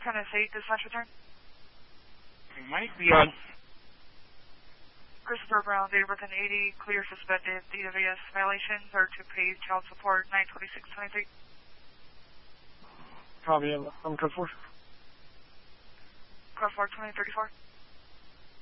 Tennessee, dispatch return. It might be on. Christopher Brown, date of birth in 80, clear suspended DWS violations or to pay child support 92623. Probably on code 4. Code 4 2034.